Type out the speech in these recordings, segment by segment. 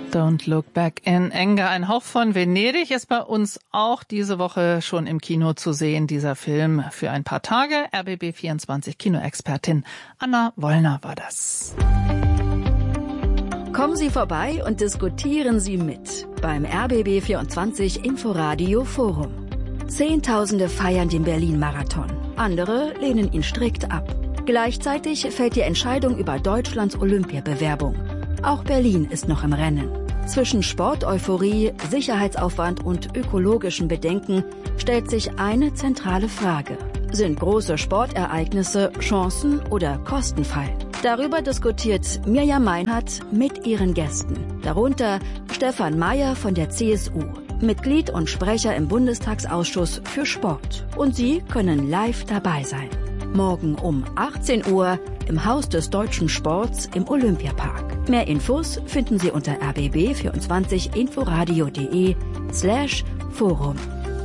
Don't Look Back in Anger. Ein Hauch von Venedig ist bei uns auch diese Woche schon im Kino zu sehen. Dieser Film für ein paar Tage. RBB24 Kinoexpertin Anna Wollner war das. Kommen Sie vorbei und diskutieren Sie mit beim RBB24 Inforadio Forum. Zehntausende feiern den Berlin-Marathon. Andere lehnen ihn strikt ab. Gleichzeitig fällt die Entscheidung über Deutschlands Olympiabewerbung. Auch Berlin ist noch im Rennen. Zwischen Sporteuphorie, Sicherheitsaufwand und ökologischen Bedenken stellt sich eine zentrale Frage. Sind große Sportereignisse Chancen oder Kostenfallen? Darüber diskutiert Mirjam Meinhardt mit ihren Gästen. Darunter Stefan Mayer von der CSU, Mitglied und Sprecher im Bundestagsausschuss für Sport. Und Sie können live dabei sein. Morgen um 18 Uhr im Haus des deutschen Sports im Olympiapark. Mehr Infos finden Sie unter rbb24inforadio.de/Forum.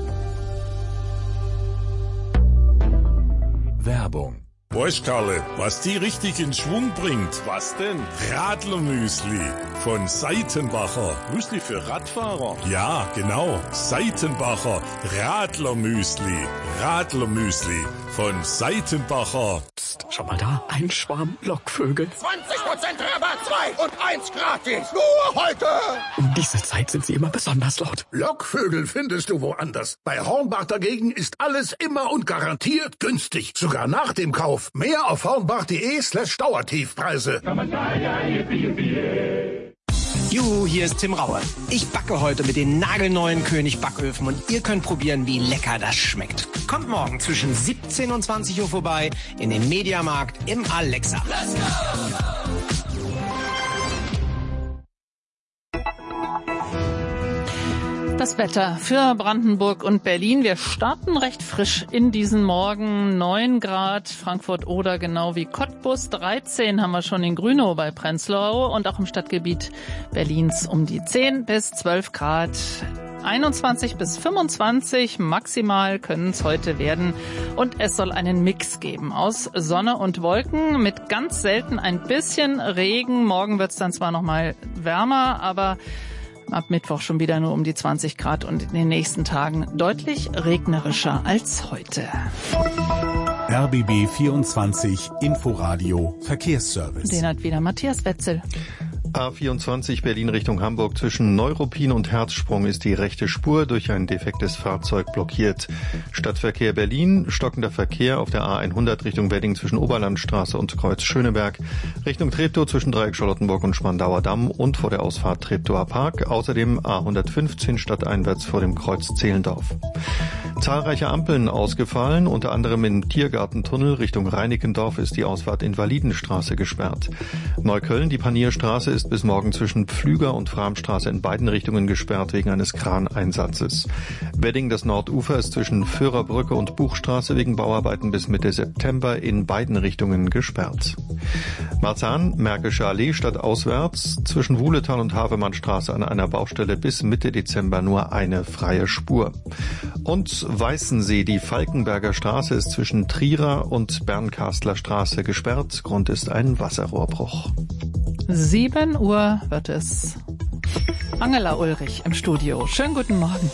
Werbung. Weißt Karle, was die richtig in Schwung bringt? Was denn? Radlermüsli von Seitenbacher. Müsli für Radfahrer? Ja, genau. Seitenbacher Radlermüsli. Radlermüsli von Seitenbacher. Psst, schau mal da. Ein Schwarm Lockvögel. 20% Rabatt, 2 und 1 gratis. Nur heute. Um diese Zeit sind sie immer besonders laut. Lockvögel findest du woanders. Bei Hornbach dagegen ist alles immer und garantiert günstig. Sogar nach dem Kauf. Mehr auf hornbach.de/Dauertiefpreise. Juhu, hier ist Tim Raue. Ich backe heute mit den nagelneuen König Backöfen und ihr könnt probieren, wie lecker das schmeckt. Kommt morgen zwischen 17 und 20 Uhr vorbei in den Mediamarkt im Alexa. Let's go! Das Wetter für Brandenburg und Berlin. Wir starten recht frisch in diesen Morgen. 9 Grad, Frankfurt oder genau wie Cottbus. 13 haben wir schon in Grünow bei Prenzlau und auch im Stadtgebiet Berlins um die 10 bis 12 Grad. 21 bis 25 maximal können es heute werden. Und es soll einen Mix geben aus Sonne und Wolken mit ganz selten ein bisschen Regen. Morgen wird es dann zwar noch mal wärmer, aber ab Mittwoch schon wieder nur um die 20 Grad und in den nächsten Tagen deutlich regnerischer als heute. RBB 24 Inforadio Verkehrsservice. Den hat wieder Matthias Wetzel. A24 Berlin Richtung Hamburg zwischen Neuruppin und Herzsprung ist die rechte Spur durch ein defektes Fahrzeug blockiert. Stadtverkehr Berlin, stockender Verkehr auf der A100 Richtung Wedding zwischen Oberlandstraße und Kreuz Schöneberg, Richtung Treptow zwischen Dreieck Charlottenburg und Spandauer Damm und vor der Ausfahrt Treptower Park, außerdem A115 stadteinwärts vor dem Kreuz Zehlendorf. Zahlreiche Ampeln ausgefallen, unter anderem im Tiergartentunnel Richtung Reinickendorf ist die Ausfahrt Invalidenstraße gesperrt. Neukölln, die Panierstraße ist bis morgen zwischen Pflüger und Framstraße in beiden Richtungen gesperrt wegen eines Kraneinsatzes. Wedding, das Nordufer, ist zwischen Führerbrücke und Buchstraße wegen Bauarbeiten bis Mitte September in beiden Richtungen gesperrt. Marzahn, Märkische Allee stadtauswärts, zwischen Wuhletal und Havelmannstraße an einer Baustelle bis Mitte Dezember nur eine freie Spur. Und Weißensee, die Falkenberger Straße ist zwischen Trierer und Bernkastler Straße gesperrt. Grund ist ein Wasserrohrbruch. 7 Uhr wird es. Angela Ulrich im Studio. Schönen guten Morgen.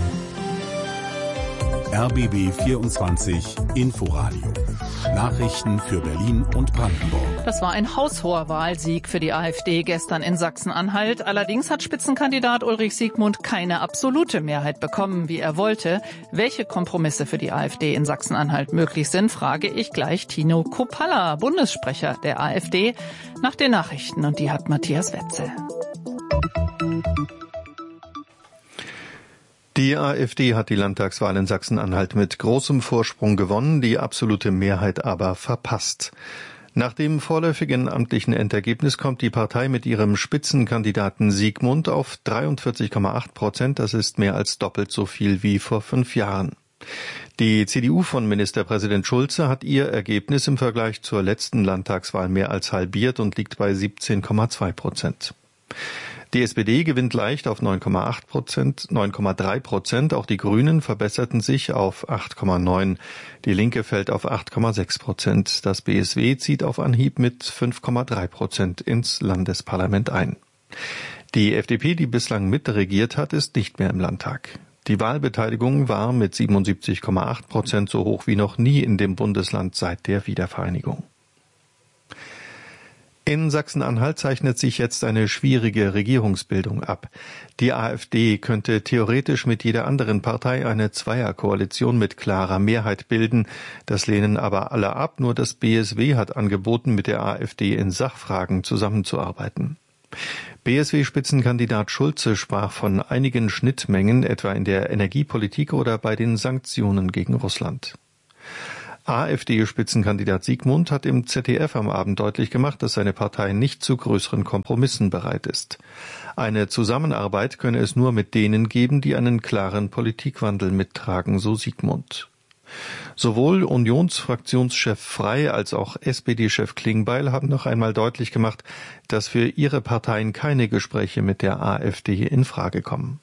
RBB 24 Inforadio. Nachrichten für Berlin und Brandenburg. Das war ein haushoher Wahlsieg für die AfD gestern in Sachsen-Anhalt. Allerdings hat Spitzenkandidat Ulrich Siegmund keine absolute Mehrheit bekommen, wie er wollte. Welche Kompromisse für die AfD in Sachsen-Anhalt möglich sind, frage ich gleich Tino Kopalla, Bundessprecher der AfD, nach den Nachrichten. Und die hat Matthias Wetzel. Die AfD hat die Landtagswahl in Sachsen-Anhalt mit großem Vorsprung gewonnen, die absolute Mehrheit aber verpasst. Nach dem vorläufigen amtlichen Endergebnis kommt die Partei mit ihrem Spitzenkandidaten Siegmund auf 43,8%. Das ist mehr als doppelt so viel wie vor 5 Jahren. Die CDU von Ministerpräsident Schulze hat ihr Ergebnis im Vergleich zur letzten Landtagswahl mehr als halbiert und liegt bei 17,2%. Die SPD gewinnt leicht auf 9,3%. Auch die Grünen verbesserten sich auf 8,9%. Die Linke fällt auf 8,6%. Das BSW zieht auf Anhieb mit 5,3% ins Landesparlament ein. Die FDP, die bislang mitregiert hat, ist nicht mehr im Landtag. Die Wahlbeteiligung war mit 77,8% so hoch wie noch nie in dem Bundesland seit der Wiedervereinigung. In Sachsen-Anhalt zeichnet sich jetzt eine schwierige Regierungsbildung ab. Die AfD könnte theoretisch mit jeder anderen Partei eine Zweierkoalition mit klarer Mehrheit bilden. Das lehnen aber alle ab. Nur das BSW hat angeboten, mit der AfD in Sachfragen zusammenzuarbeiten. BSW-Spitzenkandidat Schulze sprach von einigen Schnittmengen, etwa in der Energiepolitik oder bei den Sanktionen gegen Russland. AfD-Spitzenkandidat Siegmund hat im ZDF am Abend deutlich gemacht, dass seine Partei nicht zu größeren Kompromissen bereit ist. Eine Zusammenarbeit könne es nur mit denen geben, die einen klaren Politikwandel mittragen, so Siegmund. Sowohl Unionsfraktionschef Frey als auch SPD-Chef Klingbeil haben noch einmal deutlich gemacht, dass für ihre Parteien keine Gespräche mit der AfD in Frage kommen.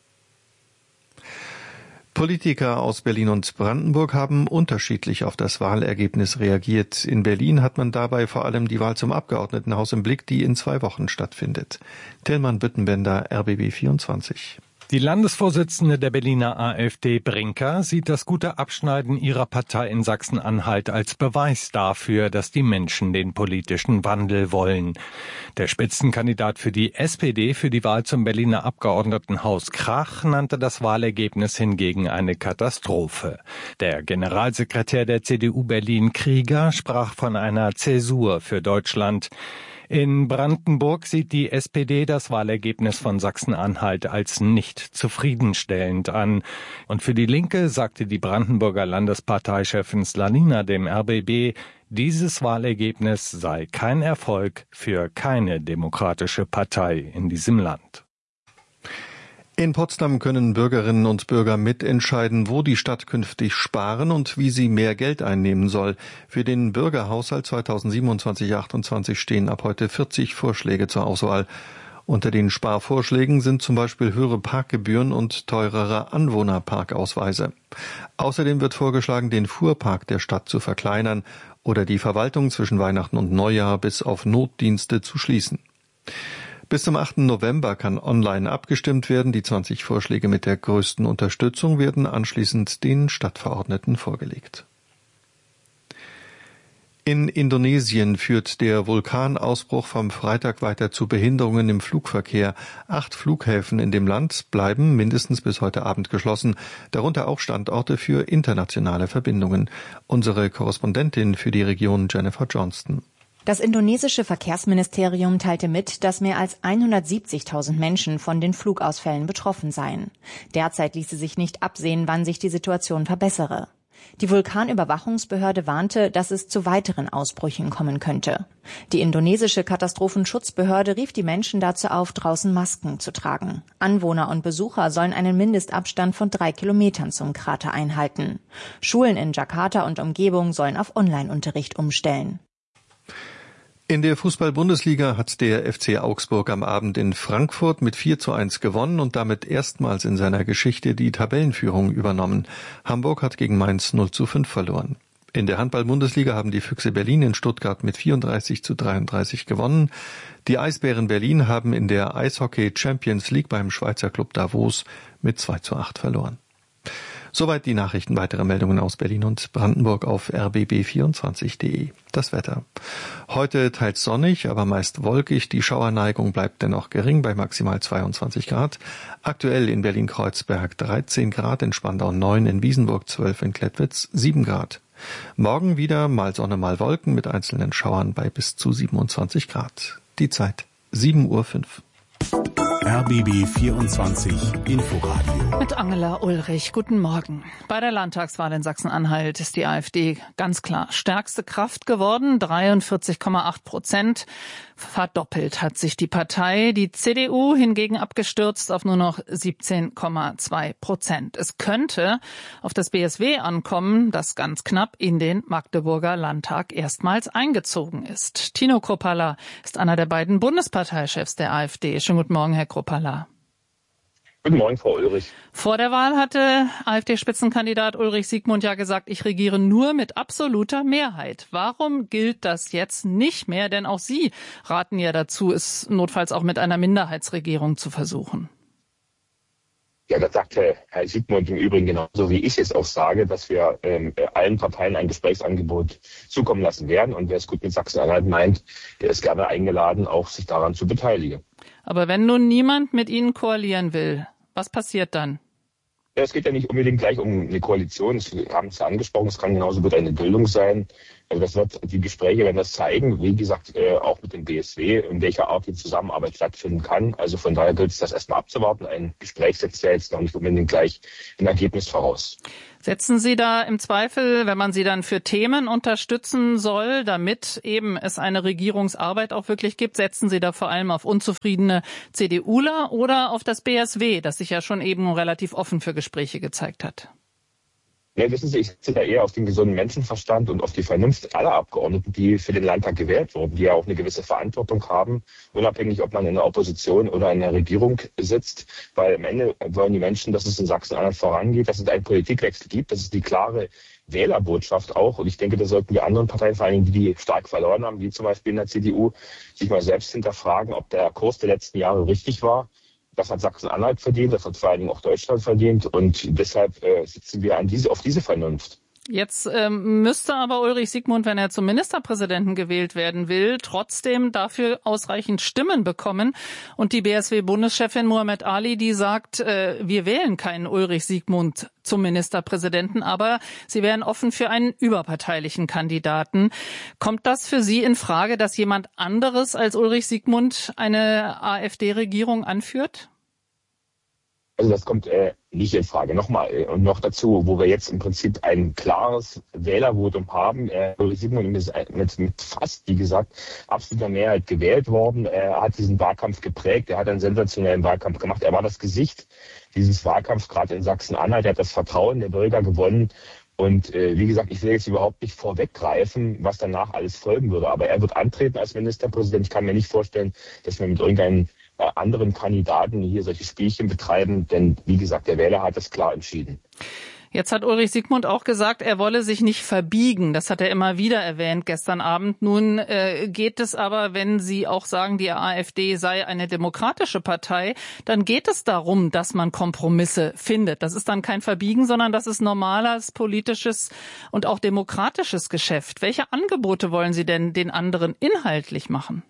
Politiker aus Berlin und Brandenburg haben unterschiedlich auf das Wahlergebnis reagiert. In Berlin hat man dabei vor allem die Wahl zum Abgeordnetenhaus im Blick, die in 2 Wochen stattfindet. Tillmann Büttenbender, RBB 24. Die Landesvorsitzende der Berliner AfD, Brinker, sieht das gute Abschneiden ihrer Partei in Sachsen-Anhalt als Beweis dafür, dass die Menschen den politischen Wandel wollen. Der Spitzenkandidat für die SPD für die Wahl zum Berliner Abgeordnetenhaus Krach nannte das Wahlergebnis hingegen eine Katastrophe. Der Generalsekretär der CDU Berlin, Krieger, sprach von einer Zäsur für Deutschland. In Brandenburg sieht die SPD das Wahlergebnis von Sachsen-Anhalt als nicht zufriedenstellend an. Und für die Linke sagte die Brandenburger Landesparteichefin Slanina dem RBB, dieses Wahlergebnis sei kein Erfolg für keine demokratische Partei in diesem Land. In Potsdam können Bürgerinnen und Bürger mitentscheiden, wo die Stadt künftig sparen und wie sie mehr Geld einnehmen soll. Für den Bürgerhaushalt 2027/28 stehen ab heute 40 Vorschläge zur Auswahl. Unter den Sparvorschlägen sind zum Beispiel höhere Parkgebühren und teurere Anwohnerparkausweise. Außerdem wird vorgeschlagen, den Fuhrpark der Stadt zu verkleinern oder die Verwaltung zwischen Weihnachten und Neujahr bis auf Notdienste zu schließen. Bis zum 8. November kann online abgestimmt werden. Die 20 Vorschläge mit der größten Unterstützung werden anschließend den Stadtverordneten vorgelegt. In Indonesien führt der Vulkanausbruch vom Freitag weiter zu Behinderungen im Flugverkehr. 8 Flughäfen in dem Land bleiben mindestens bis heute Abend geschlossen, darunter auch Standorte für internationale Verbindungen. Unsere Korrespondentin für die Region Jennifer Johnston. Das indonesische Verkehrsministerium teilte mit, dass mehr als 170.000 Menschen von den Flugausfällen betroffen seien. Derzeit ließe sich nicht absehen, wann sich die Situation verbessere. Die Vulkanüberwachungsbehörde warnte, dass es zu weiteren Ausbrüchen kommen könnte. Die indonesische Katastrophenschutzbehörde rief die Menschen dazu auf, draußen Masken zu tragen. Anwohner und Besucher sollen einen Mindestabstand von 3 Kilometern zum Krater einhalten. Schulen in Jakarta und Umgebung sollen auf Online-Unterricht umstellen. In der Fußball-Bundesliga hat der FC Augsburg am Abend in Frankfurt mit 4:1 gewonnen und damit erstmals in seiner Geschichte die Tabellenführung übernommen. Hamburg hat gegen Mainz 0:5 verloren. In der Handball-Bundesliga haben die Füchse Berlin in Stuttgart mit 34:33 gewonnen. Die Eisbären Berlin haben in der Eishockey Champions League beim Schweizer Club Davos mit 2:8 verloren. Soweit die Nachrichten. Weitere Meldungen aus Berlin und Brandenburg auf rbb24.de. Das Wetter. Heute teils sonnig, aber meist wolkig. Die Schauerneigung bleibt dennoch gering bei maximal 22 Grad. Aktuell in Berlin-Kreuzberg 13 Grad, in Spandau 9, in Wiesenburg 12, in Klettwitz 7 Grad. Morgen wieder mal Sonne, mal Wolken mit einzelnen Schauern bei bis zu 27 Grad. Die Zeit 7:05 Uhr. RBB 24 Inforadio. Mit Angela Ulrich. Guten Morgen. Bei der Landtagswahl in Sachsen-Anhalt ist die AfD ganz klar stärkste Kraft geworden. 43,8%. Verdoppelt hat sich die Partei. Die CDU hingegen abgestürzt auf nur noch 17,2%. Es könnte auf das BSW ankommen, das ganz knapp in den Magdeburger Landtag erstmals eingezogen ist. Tino Kruppalla ist einer der beiden Bundesparteichefs der AfD. Schönen guten Morgen, Herr Kruppalla. Guten Morgen, Frau Ulrich. Vor der Wahl hatte AfD-Spitzenkandidat Ulrich Siegmund ja gesagt, ich regiere nur mit absoluter Mehrheit. Warum gilt das jetzt nicht mehr? Denn auch Sie raten ja dazu, es notfalls auch mit einer Minderheitsregierung zu versuchen. Ja, das sagt Herr Siegmund im Übrigen genauso, wie ich es auch sage, dass wir allen Parteien ein Gesprächsangebot zukommen lassen werden. Und wer es gut mit Sachsen-Anhalt meint, der ist gerne eingeladen, auch sich daran zu beteiligen. Aber wenn nun niemand mit Ihnen koalieren will, was passiert dann? Ja, es geht ja nicht unbedingt gleich um eine Koalition. Sie haben es ja angesprochen, es kann genauso gut eine Bildung sein. Also die Gespräche werden das zeigen, wie gesagt, auch mit dem BSW, in welcher Art die Zusammenarbeit stattfinden kann. Also von daher gilt es, das erstmal abzuwarten. Ein Gespräch setzt ja jetzt noch nicht unbedingt gleich ein Ergebnis voraus. Setzen Sie da im Zweifel, wenn man Sie dann für Themen unterstützen soll, damit eben es eine Regierungsarbeit auch wirklich gibt, setzen Sie da vor allem auf unzufriedene CDUler oder auf das BSW, das sich ja schon eben relativ offen für Gespräche gezeigt hat? Ja, wissen Sie, ich setze da eher auf den gesunden Menschenverstand und auf die Vernunft aller Abgeordneten, die für den Landtag gewählt wurden, die ja auch eine gewisse Verantwortung haben, unabhängig, ob man in der Opposition oder in der Regierung sitzt. Weil am Ende wollen die Menschen, dass es in Sachsen-Anhalt vorangeht, dass es einen Politikwechsel gibt. Das ist die klare Wählerbotschaft auch. Und ich denke, da sollten die anderen Parteien, vor allem die stark verloren haben, wie zum Beispiel in der CDU, sich mal selbst hinterfragen, ob der Kurs der letzten Jahre richtig war. Das hat Sachsen-Anhalt verdient, das hat vor allen Dingen auch Deutschland verdient und deshalb sitzen wir auf diese Vernunft. Jetzt müsste aber Ulrich Siegmund, wenn er zum Ministerpräsidenten gewählt werden will, trotzdem dafür ausreichend Stimmen bekommen. Und die BSW-Bundeschefin Muhammad Ali, die sagt, wir wählen keinen Ulrich Siegmund zum Ministerpräsidenten, aber sie wären offen für einen überparteilichen Kandidaten. Kommt das für Sie in Frage, dass jemand anderes als Ulrich Siegmund eine AfD-Regierung anführt? Also das kommt nicht in Frage. Nochmal, und noch dazu, wo wir jetzt im Prinzip ein klares Wählervotum haben. Ulrich Siegmund ist mit fast, wie gesagt, absoluter Mehrheit gewählt worden. Er hat diesen Wahlkampf geprägt. Er hat einen sensationellen Wahlkampf gemacht. Er war das Gesicht dieses Wahlkampfs, gerade in Sachsen-Anhalt. Er hat das Vertrauen der Bürger gewonnen. Und wie gesagt, ich will jetzt überhaupt nicht vorweggreifen, was danach alles folgen würde. Aber er wird antreten als Ministerpräsident. Ich kann mir nicht vorstellen, dass wir mit irgendeinem anderen Kandidaten hier solche Spielchen betreiben. Denn wie gesagt, der Wähler hat es klar entschieden. Jetzt hat Ulrich Siegmund auch gesagt, er wolle sich nicht verbiegen. Das hat er immer wieder erwähnt gestern Abend. Nun geht es aber, wenn Sie auch sagen, die AfD sei eine demokratische Partei, dann geht es darum, dass man Kompromisse findet. Das ist dann kein Verbiegen, sondern das ist normales politisches und auch demokratisches Geschäft. Welche Angebote wollen Sie denn den anderen inhaltlich machen?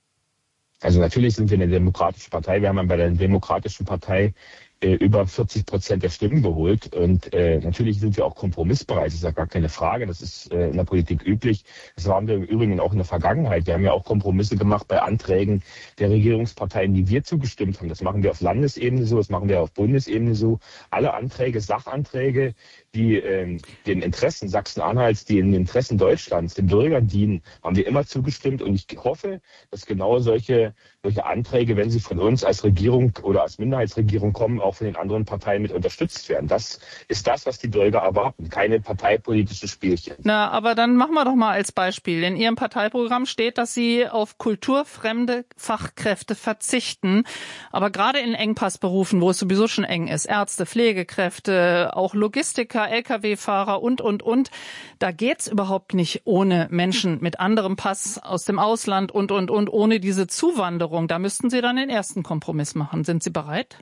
Also natürlich sind wir eine demokratische Partei. Wir haben bei der Demokratischen Partei über 40% der Stimmen geholt. Und natürlich sind wir auch kompromissbereit, das ist ja gar keine Frage. Das ist in der Politik üblich. Das waren wir im Übrigen auch in der Vergangenheit. Wir haben ja auch Kompromisse gemacht bei Anträgen der Regierungsparteien, die wir zugestimmt haben. Das machen wir auf Landesebene so, das machen wir auf Bundesebene so. Alle Anträge, Sachanträge, die den Interessen Sachsen-Anhalts, die den Interessen Deutschlands, den Bürgern dienen, haben wir immer zugestimmt. Und ich hoffe, dass genau solche Anträge, wenn sie von uns als Regierung oder als Minderheitsregierung kommen, auch von den anderen Parteien mit unterstützt werden. Das ist das, was die Bürger erwarten, keine parteipolitischen Spielchen. Na, aber dann machen wir doch mal als Beispiel. In Ihrem Parteiprogramm steht, dass Sie auf kulturfremde Fachkräfte verzichten. Aber gerade in Engpassberufen, wo es sowieso schon eng ist, Ärzte, Pflegekräfte, auch Logistiker, Lkw-Fahrer und, da geht's überhaupt nicht ohne Menschen mit anderem Pass aus dem Ausland und, ohne diese Zuwanderung. Da müssten Sie dann den ersten Kompromiss machen. Sind Sie bereit?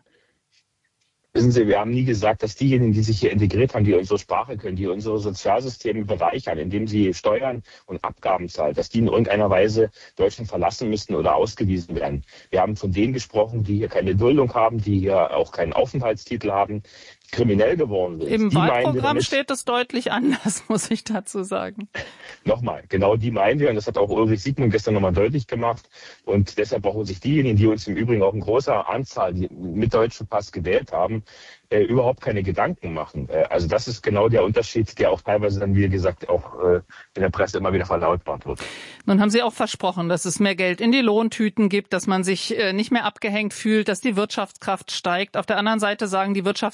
Wissen Sie, wir haben nie gesagt, dass diejenigen, die sich hier integriert haben, die unsere Sprache können, die unsere Sozialsysteme bereichern, indem sie Steuern und Abgaben zahlen, dass die in irgendeiner Weise Deutschland verlassen müssten oder ausgewiesen werden. Wir haben von denen gesprochen, die hier keine Duldung haben, die hier auch keinen Aufenthaltstitel haben, kriminell geworden sind. Im Wahlprogramm steht es deutlich anders, muss ich dazu sagen. Nochmal, genau die meinen wir, und das hat auch Ulrich Siegmund gestern nochmal deutlich gemacht. Und deshalb brauchen sich diejenigen, die uns im Übrigen auch in großer Anzahl mit deutschem Pass gewählt haben, überhaupt keine Gedanken machen. Also das ist genau der Unterschied, der auch teilweise dann, wie gesagt, auch in der Presse immer wieder verlautbart wird. Nun haben Sie auch versprochen, dass es mehr Geld in die Lohntüten gibt, dass man sich nicht mehr abgehängt fühlt, dass die Wirtschaftskraft steigt. Auf der anderen Seite sagen die Wirtschaftsverbände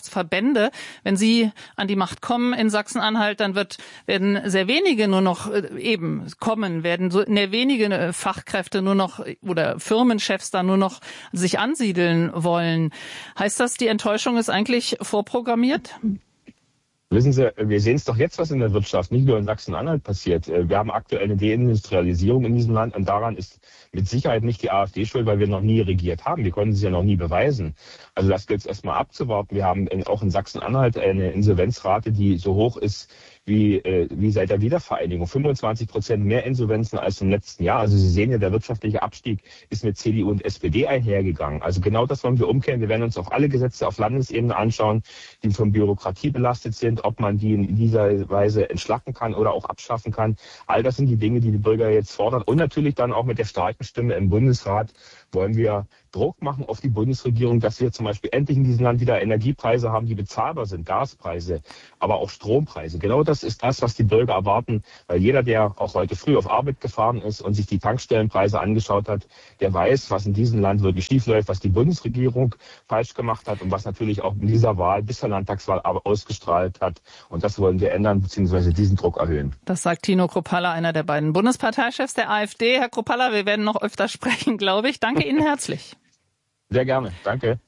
Ende. Wenn Sie an die Macht kommen in Sachsen-Anhalt, dann werden sehr wenige nur noch werden so wenige Fachkräfte nur noch oder Firmenchefs da nur noch sich ansiedeln wollen. Heißt das, die Enttäuschung ist eigentlich vorprogrammiert? Wissen Sie, wir sehen es doch jetzt, was in der Wirtschaft, nicht nur in Sachsen-Anhalt passiert. Wir haben aktuell eine Deindustrialisierung in diesem Land und daran ist mit Sicherheit nicht die AfD schuld, weil wir noch nie regiert haben. Wir konnten es ja noch nie beweisen. Also das gilt es erstmal abzuwarten. Wir haben auch in Sachsen-Anhalt eine Insolvenzrate, die so hoch ist wie seit der Wiedervereinigung. 25% mehr Insolvenzen als im letzten Jahr. Also Sie sehen ja, der wirtschaftliche Abstieg ist mit CDU und SPD einhergegangen. Also genau das wollen wir umkehren. Wir werden uns auch alle Gesetze auf Landesebene anschauen, die von Bürokratie belastet sind, ob man die in dieser Weise entschlacken kann oder auch abschaffen kann. All das sind die Dinge, die die Bürger jetzt fordern. Und natürlich dann auch mit der starken Stimme im Bundesrat wollen wir Druck machen auf die Bundesregierung, dass wir zum Beispiel endlich in diesem Land wieder Energiepreise haben, die bezahlbar sind, Gaspreise, aber auch Strompreise. Genau das ist das, was die Bürger erwarten, weil jeder, der auch heute früh auf Arbeit gefahren ist und sich die Tankstellenpreise angeschaut hat, der weiß, was in diesem Land wirklich schiefläuft, was die Bundesregierung falsch gemacht hat und was natürlich auch in dieser Wahl bis zur Landtagswahl ausgestrahlt hat. Und das wollen wir ändern, beziehungsweise diesen Druck erhöhen. Das sagt Tino Kruppalla, einer der beiden Bundesparteichefs der AfD. Herr Kruppalla, wir werden noch öfter sprechen, glaube ich. Danke Ihnen herzlich. Sehr gerne, danke.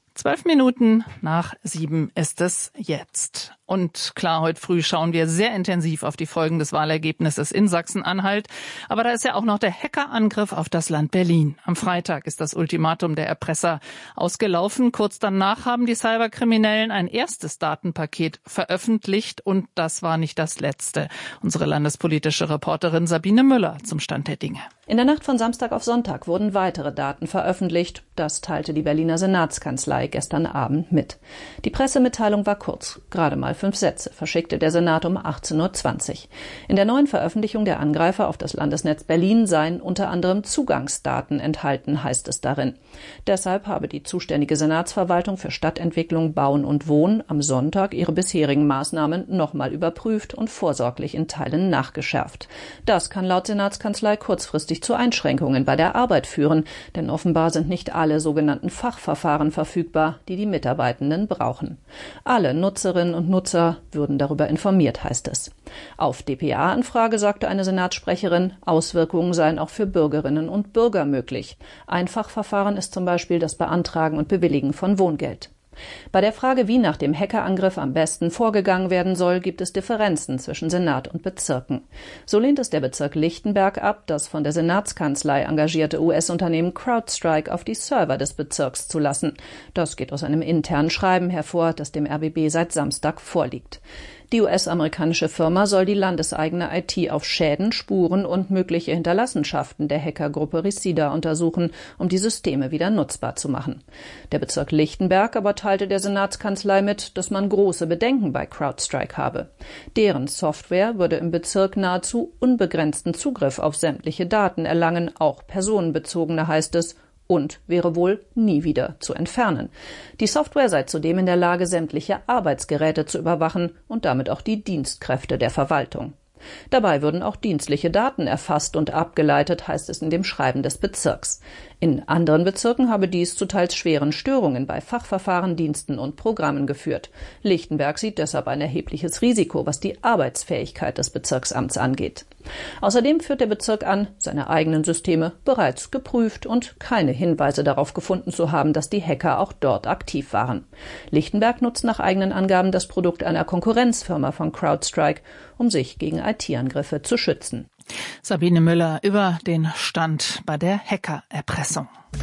7:12 ist es jetzt. Und klar, heute früh schauen wir sehr intensiv auf die Folgen des Wahlergebnisses in Sachsen-Anhalt. Aber da ist ja auch noch der Hackerangriff auf das Land Berlin. Am Freitag ist das Ultimatum der Erpresser ausgelaufen. Kurz danach haben die Cyberkriminellen ein erstes Datenpaket veröffentlicht. Und das war nicht das letzte. Unsere landespolitische Reporterin Sabine Müller zum Stand der Dinge. In der Nacht von Samstag auf Sonntag wurden weitere Daten veröffentlicht. Das teilte die Berliner Senatskanzlei gestern Abend mit. Die Pressemitteilung war kurz, gerade mal 5 Sätze, verschickte der Senat um 18:20 Uhr. In der neuen Veröffentlichung der Angreifer auf das Landesnetz Berlin seien unter anderem Zugangsdaten enthalten, heißt es darin. Deshalb habe die zuständige Senatsverwaltung für Stadtentwicklung, Bauen und Wohnen am Sonntag ihre bisherigen Maßnahmen nochmal überprüft und vorsorglich in Teilen nachgeschärft. Das kann laut Senatskanzlei kurzfristig zu Einschränkungen bei der Arbeit führen, denn offenbar sind nicht alle sogenannten Fachverfahren verfügbar, die die Mitarbeitenden brauchen. Alle Nutzerinnen und Nutzer würden darüber informiert, heißt es. Auf dpa-Anfrage sagte eine Senatssprecherin, Auswirkungen seien auch für Bürgerinnen und Bürger möglich. Ein Fachverfahren ist zum Beispiel das Beantragen und Bewilligen von Wohngeld. Bei der Frage, wie nach dem Hackerangriff am besten vorgegangen werden soll, gibt es Differenzen zwischen Senat und Bezirken. So lehnt es der Bezirk Lichtenberg ab, das von der Senatskanzlei engagierte US-Unternehmen CrowdStrike auf die Server des Bezirks zu lassen. Das geht aus einem internen Schreiben hervor, das dem RBB seit Samstag vorliegt. Die US-amerikanische Firma soll die landeseigene IT auf Schäden, Spuren und mögliche Hinterlassenschaften der Hackergruppe Resida untersuchen, um die Systeme wieder nutzbar zu machen. Der Bezirk Lichtenberg aber teilte der Senatskanzlei mit, dass man große Bedenken bei CrowdStrike habe. Deren Software würde im Bezirk nahezu unbegrenzten Zugriff auf sämtliche Daten erlangen, auch personenbezogene, heißt es, und wäre wohl nie wieder zu entfernen. Die Software sei zudem in der Lage, sämtliche Arbeitsgeräte zu überwachen und damit auch die Dienstkräfte der Verwaltung. Dabei würden auch dienstliche Daten erfasst und abgeleitet, heißt es in dem Schreiben des Bezirks. In anderen Bezirken habe dies zu teils schweren Störungen bei Fachverfahren, Diensten und Programmen geführt. Lichtenberg sieht deshalb ein erhebliches Risiko, was die Arbeitsfähigkeit des Bezirksamts angeht. Außerdem führt der Bezirk an, seine eigenen Systeme bereits geprüft und keine Hinweise darauf gefunden zu haben, dass die Hacker auch dort aktiv waren. Lichtenberg nutzt nach eigenen Angaben das Produkt einer Konkurrenzfirma von CrowdStrike, um sich gegen IT-Angriffe zu schützen. Sabine Müller über den Stand bei der Hackererpressung.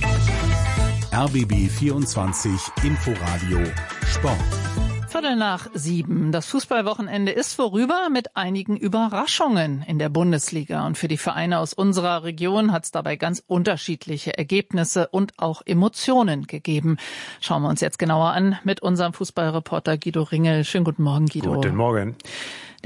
RBB 24 Inforadio Sport. 7:15. Das Fußballwochenende ist vorüber mit einigen Überraschungen in der Bundesliga. Und für die Vereine aus unserer Region hat es dabei ganz unterschiedliche Ergebnisse und auch Emotionen gegeben. Schauen wir uns jetzt genauer an mit unserem Fußballreporter Guido Ringel. Schönen guten Morgen, Guido. Guten Morgen.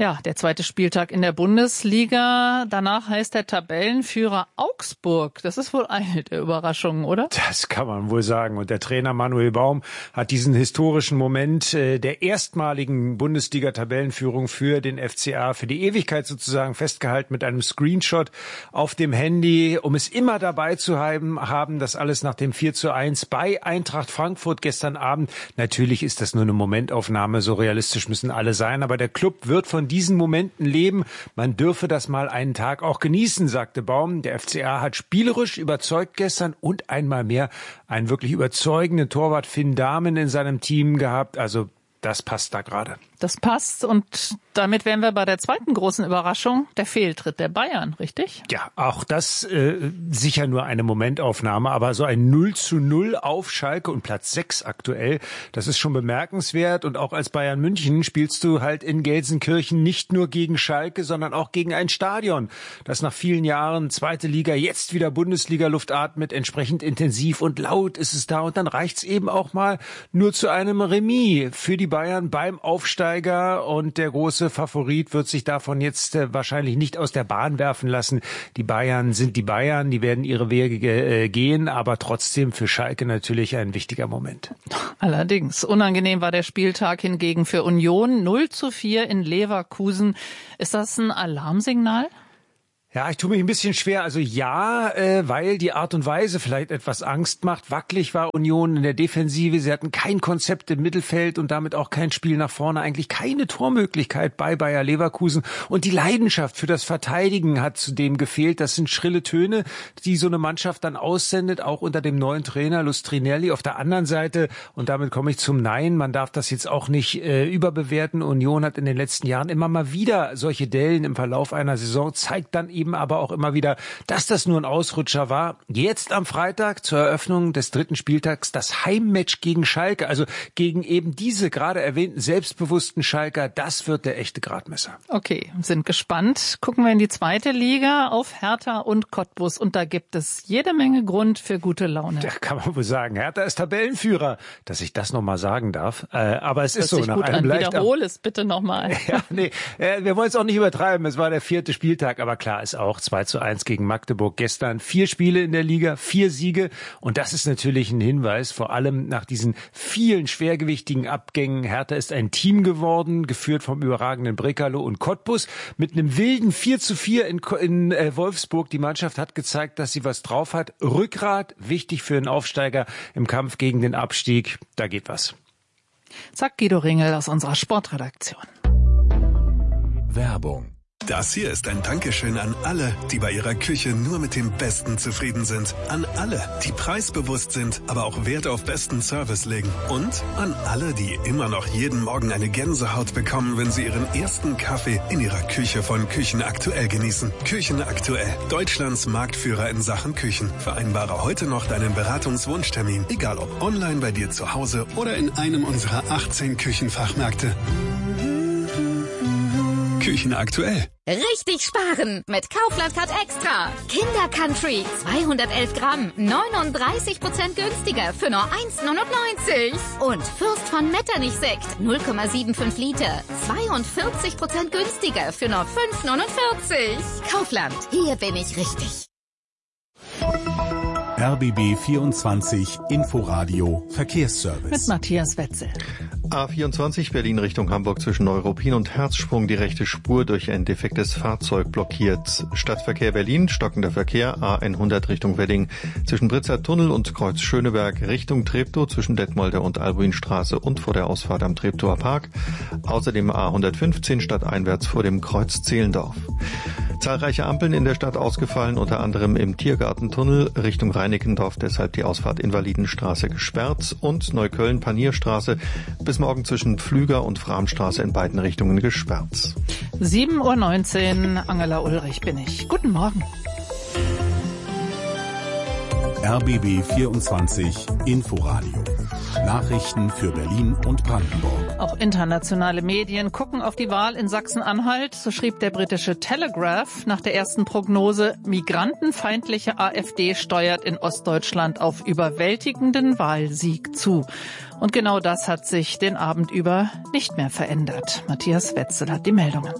Ja, der zweite Spieltag in der Bundesliga. Danach heißt der Tabellenführer Augsburg. Das ist wohl eine der Überraschungen, oder? Das kann man wohl sagen. Und der Trainer Manuel Baum hat diesen historischen Moment der erstmaligen Bundesliga-Tabellenführung für den FCA für die Ewigkeit sozusagen festgehalten mit einem Screenshot auf dem Handy, um es immer dabei zu haben, das alles nach dem 4:1 bei Eintracht Frankfurt gestern Abend. Natürlich ist das nur eine Momentaufnahme, so realistisch müssen alle sein, aber der Club wird von diesen Momenten leben. Man dürfe das mal einen Tag auch genießen, sagte Baum. Der FCA hat spielerisch überzeugt gestern und einmal mehr einen wirklich überzeugenden Torwart Finn Dahmen in seinem Team gehabt. Also das passt da gerade. Das passt und damit wären wir bei der zweiten großen Überraschung, der Fehltritt der Bayern, richtig? Ja, auch das sicher nur eine Momentaufnahme, aber so ein 0:0 auf Schalke und Platz 6 aktuell, das ist schon bemerkenswert und auch als Bayern München spielst du halt in Gelsenkirchen nicht nur gegen Schalke, sondern auch gegen ein Stadion, das nach vielen Jahren zweite Liga jetzt wieder Bundesliga-Luft atmet, entsprechend intensiv und laut ist es da und dann reicht's eben auch mal nur zu einem Remis für die Bayern beim Aufsteiger und der große Favorit wird sich davon jetzt wahrscheinlich nicht aus der Bahn werfen lassen. Die Bayern sind die Bayern, die werden ihre Wege gehen, aber trotzdem für Schalke natürlich ein wichtiger Moment. Allerdings, unangenehm war der Spieltag hingegen für Union, 0:4 in Leverkusen. Ist das ein Alarmsignal? Ja, ich tue mich ein bisschen schwer. Also ja, weil die Art und Weise vielleicht etwas Angst macht. Wackelig war Union in der Defensive. Sie hatten kein Konzept im Mittelfeld und damit auch kein Spiel nach vorne. Eigentlich keine Tormöglichkeit bei Bayer Leverkusen. Und die Leidenschaft für das Verteidigen hat zudem gefehlt. Das sind schrille Töne, die so eine Mannschaft dann aussendet, auch unter dem neuen Trainer Lustrinelli. Auf der anderen Seite, und damit komme ich zum Nein, man darf das jetzt auch nicht überbewerten. Union hat in den letzten Jahren immer mal wieder solche Dellen im Verlauf einer Saison, zeigt dann eben aber auch immer wieder, dass das nur ein Ausrutscher war. Jetzt am Freitag zur Eröffnung des dritten Spieltags das Heimmatch gegen Schalke, also gegen eben diese gerade erwähnten selbstbewussten Schalker, das wird der echte Gradmesser. Okay, sind gespannt. Gucken wir in die zweite Liga auf Hertha und Cottbus und da gibt es jede Menge Grund für gute Laune. Da kann man wohl sagen, Hertha ist Tabellenführer, dass ich das nochmal sagen darf. Aber es ist so, nach einem leicht... Wiederhole es bitte nochmal. Ja, nee, wir wollen es auch nicht übertreiben. Es war der 4. Spieltag, aber klar ist auch 2:1 gegen Magdeburg gestern. 4 Spiele in der Liga, 4 Siege. Und das ist natürlich ein Hinweis, vor allem nach diesen vielen schwergewichtigen Abgängen. Hertha ist ein Team geworden, geführt vom überragenden Brekalo und Cottbus. Mit einem wilden 4:4 in Wolfsburg. Die Mannschaft hat gezeigt, dass sie was drauf hat. Rückgrat, wichtig für einen Aufsteiger im Kampf gegen den Abstieg. Da geht was. Sagt Guido Ringel aus unserer Sportredaktion. Werbung. Das hier ist ein Dankeschön an alle, die bei ihrer Küche nur mit dem Besten zufrieden sind. An alle, die preisbewusst sind, aber auch Wert auf besten Service legen. Und an alle, die immer noch jeden Morgen eine Gänsehaut bekommen, wenn sie ihren ersten Kaffee in ihrer Küche von Küchenaktuell genießen. Küchenaktuell, Deutschlands Marktführer in Sachen Küchen. Vereinbare heute noch deinen Beratungswunschtermin, egal ob online bei dir zu Hause oder in einem unserer 18 Küchenfachmärkte. Küchenaktuell. Richtig sparen mit Kaufland Card Extra. Kinder Country 211 Gramm, 39% günstiger für nur 1,99. Und Fürst von Metternich Sekt 0,75 Liter, 42% günstiger für nur 5,49. Kaufland, hier bin ich richtig. RBB 24 Inforadio Verkehrsservice. Mit Matthias Wetzel. A24 Berlin Richtung Hamburg zwischen Neuruppin und Herzsprung die rechte Spur durch ein defektes Fahrzeug blockiert. Stadtverkehr Berlin, stockender Verkehr, A100 Richtung Wedding zwischen Britzer Tunnel und Kreuz Schöneberg Richtung Treptow zwischen Detmolder und Albuinstraße und vor der Ausfahrt am Treptower Park. Außerdem A115 stadteinwärts vor dem Kreuz Zehlendorf. Zahlreiche Ampeln in der Stadt ausgefallen, unter anderem im Tiergartentunnel Richtung Reinickendorf, deshalb die Ausfahrt Invalidenstraße gesperrt und Neukölln-Panierstraße bis morgen zwischen Pflüger und Framstraße in beiden Richtungen gesperrt. 7:19 Uhr, Angela Ulrich bin ich. Guten Morgen. RBB 24 Inforadio. Nachrichten für Berlin und Brandenburg. Auch internationale Medien gucken auf die Wahl in Sachsen-Anhalt. So schrieb der britische Telegraph nach der ersten Prognose, migrantenfeindliche AfD steuert in Ostdeutschland auf überwältigenden Wahlsieg zu. Und genau das hat sich den Abend über nicht mehr verändert. Matthias Wetzel hat die Meldungen.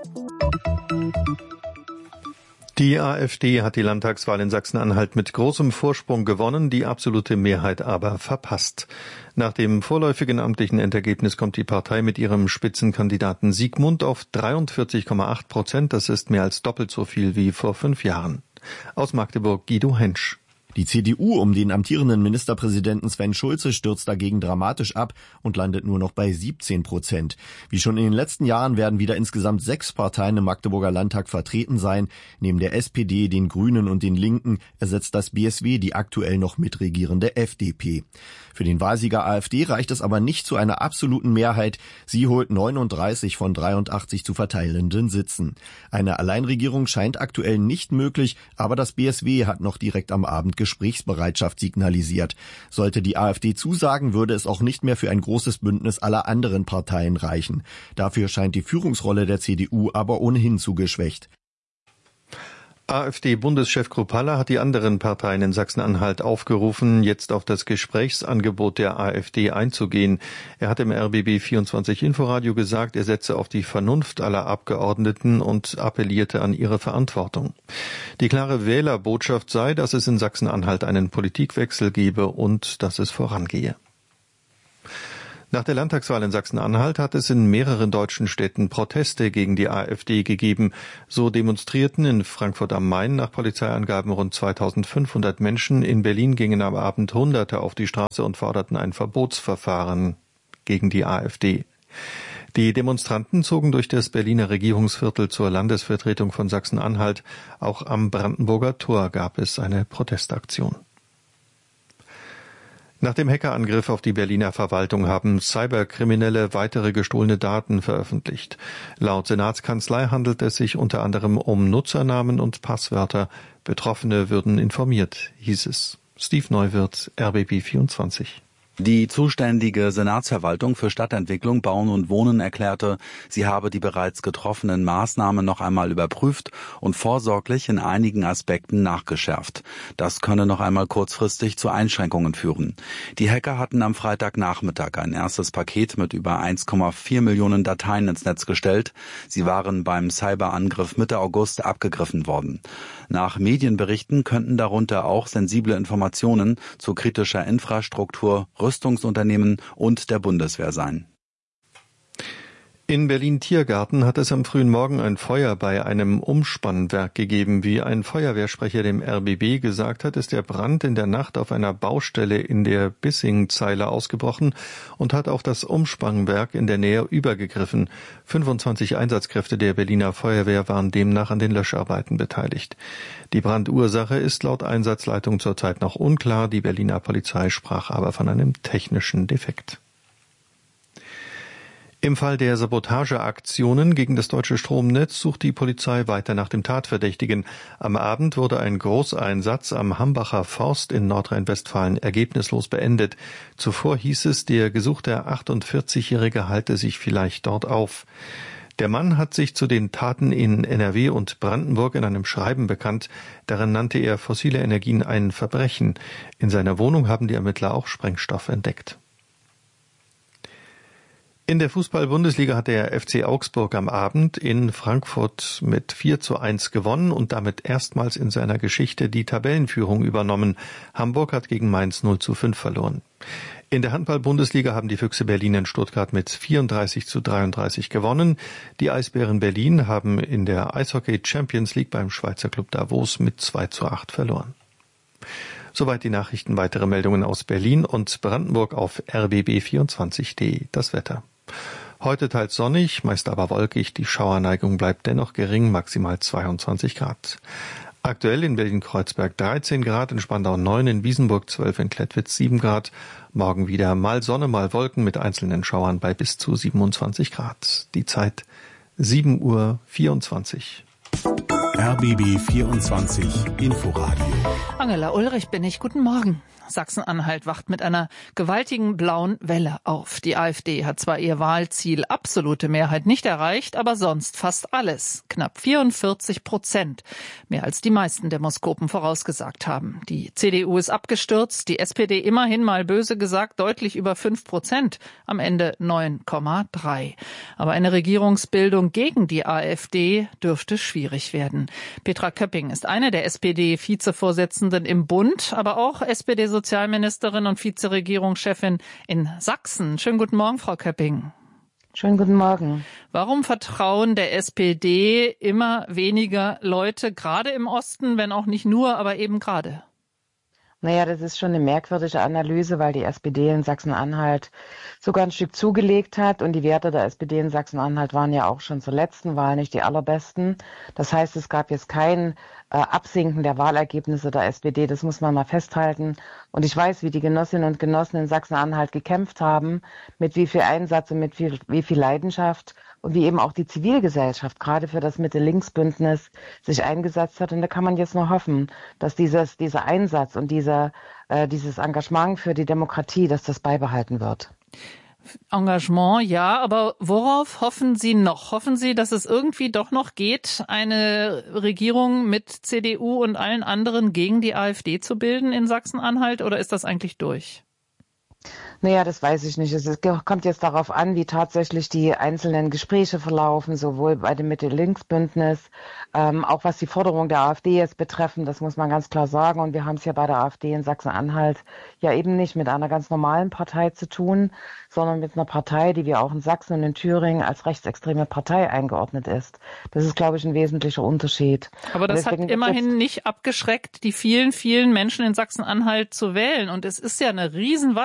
Die AfD hat die Landtagswahl in Sachsen-Anhalt mit großem Vorsprung gewonnen, die absolute Mehrheit aber verpasst. Nach dem vorläufigen amtlichen Endergebnis kommt die Partei mit ihrem Spitzenkandidaten Siegmund auf 43,8%. Das ist mehr als doppelt so viel wie vor 5 Jahren. Aus Magdeburg Guido Hensch. Die CDU um den amtierenden Ministerpräsidenten Sven Schulze stürzt dagegen dramatisch ab und landet nur noch bei 17%. Wie schon in den letzten Jahren werden wieder insgesamt 6 Parteien im Magdeburger Landtag vertreten sein. Neben der SPD, den Grünen und den Linken ersetzt das BSW die aktuell noch mitregierende FDP. Für den Wahlsieger AfD reicht es aber nicht zu einer absoluten Mehrheit. Sie holt 39 von 83 zu verteilenden Sitzen. Eine Alleinregierung scheint aktuell nicht möglich, aber das BSW hat noch direkt am Abend Gesprächsbereitschaft signalisiert. Sollte die AfD zusagen, würde es auch nicht mehr für ein großes Bündnis aller anderen Parteien reichen. Dafür scheint die Führungsrolle der CDU aber ohnehin zu geschwächt. AfD-Bundeschef Kruppalla hat die anderen Parteien in Sachsen-Anhalt aufgerufen, jetzt auf das Gesprächsangebot der AfD einzugehen. Er hat im RBB 24 Inforadio gesagt, er setze auf die Vernunft aller Abgeordneten und appellierte an ihre Verantwortung. Die klare Wählerbotschaft sei, dass es in Sachsen-Anhalt einen Politikwechsel gebe und dass es vorangehe. Nach der Landtagswahl in Sachsen-Anhalt hat es in mehreren deutschen Städten Proteste gegen die AfD gegeben. So demonstrierten in Frankfurt am Main nach Polizeiangaben rund 2500 Menschen. In Berlin gingen am Abend Hunderte auf die Straße und forderten ein Verbotsverfahren gegen die AfD. Die Demonstranten zogen durch das Berliner Regierungsviertel zur Landesvertretung von Sachsen-Anhalt. Auch am Brandenburger Tor gab es eine Protestaktion. Nach dem Hackerangriff auf die Berliner Verwaltung haben Cyberkriminelle weitere gestohlene Daten veröffentlicht. Laut Senatskanzlei handelt es sich unter anderem um Nutzernamen und Passwörter. Betroffene würden informiert, hieß es. Steve Neuwirth, RBB 24. Die zuständige Senatsverwaltung für Stadtentwicklung, Bauen und Wohnen erklärte, sie habe die bereits getroffenen Maßnahmen noch einmal überprüft und vorsorglich in einigen Aspekten nachgeschärft. Das könne noch einmal kurzfristig zu Einschränkungen führen. Die Hacker hatten am Freitagnachmittag ein erstes Paket mit über 1,4 Millionen Dateien ins Netz gestellt. Sie waren beim Cyberangriff Mitte August abgegriffen worden. Nach Medienberichten könnten darunter auch sensible Informationen zu kritischer Infrastruktur, Rüstungsunternehmen und der Bundeswehr sein. In Berlin-Tiergarten hat es am frühen Morgen ein Feuer bei einem Umspannwerk gegeben. Wie ein Feuerwehrsprecher dem RBB gesagt hat, ist der Brand in der Nacht auf einer Baustelle in der Bissingzeile ausgebrochen und hat auf das Umspannwerk in der Nähe übergegriffen. 25 Einsatzkräfte der Berliner Feuerwehr waren demnach an den Löscharbeiten beteiligt. Die Brandursache ist laut Einsatzleitung zurzeit noch unklar. Die Berliner Polizei sprach aber von einem technischen Defekt. Im Fall der Sabotageaktionen gegen das deutsche Stromnetz sucht die Polizei weiter nach dem Tatverdächtigen. Am Abend wurde ein Großeinsatz am Hambacher Forst in Nordrhein-Westfalen ergebnislos beendet. Zuvor hieß es, der gesuchte 48-Jährige halte sich vielleicht dort auf. Der Mann hat sich zu den Taten in NRW und Brandenburg in einem Schreiben bekannt. Darin nannte er fossile Energien ein Verbrechen. In seiner Wohnung haben die Ermittler auch Sprengstoff entdeckt. In der Fußball-Bundesliga hat der FC Augsburg am Abend in Frankfurt mit 4:1 gewonnen und damit erstmals in seiner Geschichte die Tabellenführung übernommen. Hamburg hat gegen Mainz 0:5 verloren. In der Handball-Bundesliga haben die Füchse Berlin in Stuttgart mit 34:33 gewonnen. Die Eisbären Berlin haben in der Eishockey Champions League beim Schweizer Club Davos mit 2:8 verloren. Soweit die Nachrichten. Weitere Meldungen aus Berlin und Brandenburg auf rbb24.de. Das Wetter. Heute teils sonnig, meist aber wolkig. Die Schauerneigung bleibt dennoch gering, maximal 22 Grad. Aktuell in Berlin-Kreuzberg 13 Grad, in Spandau 9, in Wiesenburg 12, in Klettwitz 7 Grad. Morgen wieder mal Sonne, mal Wolken mit einzelnen Schauern bei bis zu 27 Grad. Die Zeit 7:24 Uhr. RBB 24 Inforadio. Angela Ulrich bin ich. Guten Morgen. Sachsen-Anhalt wacht mit einer gewaltigen blauen Welle auf. Die AfD hat zwar ihr Wahlziel absolute Mehrheit nicht erreicht, aber sonst fast alles. Knapp 44%. Mehr als die meisten Demoskopen vorausgesagt haben. Die CDU ist abgestürzt, die SPD immerhin mal böse gesagt deutlich über 5%. Am Ende 9,3. Aber eine Regierungsbildung gegen die AfD dürfte schwierig werden. Petra Köpping ist eine der SPD-Vizevorsitzenden im Bund, aber auch SPD-Sozialministerin und Vizeregierungschefin in Sachsen. Schönen guten Morgen, Frau Köpping. Schönen guten Morgen. Warum vertrauen der SPD immer weniger Leute, gerade im Osten, wenn auch nicht nur, aber eben gerade? Naja, das ist schon eine merkwürdige Analyse, weil die SPD in Sachsen-Anhalt sogar ein Stück zugelegt hat und die Werte der SPD in Sachsen-Anhalt waren ja auch schon zur letzten Wahl nicht die allerbesten. Das heißt, es gab jetzt kein Absinken der Wahlergebnisse der SPD, das muss man mal festhalten. Und ich weiß, wie die Genossinnen und Genossen in Sachsen-Anhalt gekämpft haben, mit wie viel Einsatz und mit wie viel Leidenschaft und wie eben auch die Zivilgesellschaft gerade für das Mitte-Links-Bündnis sich eingesetzt hat. Und da kann man jetzt nur hoffen, dass dieser Einsatz und dieses Engagement für die Demokratie, dass das beibehalten wird. Engagement, ja, aber worauf hoffen Sie noch? Hoffen Sie, dass es irgendwie doch noch geht, eine Regierung mit CDU und allen anderen gegen die AfD zu bilden in Sachsen-Anhalt, oder ist das eigentlich durch? Naja, das weiß ich nicht. Es kommt jetzt darauf an, wie tatsächlich die einzelnen Gespräche verlaufen, sowohl bei dem Mitte-Links-Bündnis, auch was die Forderung der AfD jetzt betreffen, das muss man ganz klar sagen. Und wir haben es ja bei der AfD in Sachsen-Anhalt ja eben nicht mit einer ganz normalen Partei zu tun, sondern mit einer Partei, die wir auch in Sachsen und in Thüringen als rechtsextreme Partei eingeordnet ist. Das ist, glaube ich, ein wesentlicher Unterschied. Aber das hat immerhin nicht abgeschreckt, die vielen, vielen Menschen in Sachsen-Anhalt zu wählen. Und es ist ja eine Riesenwahl.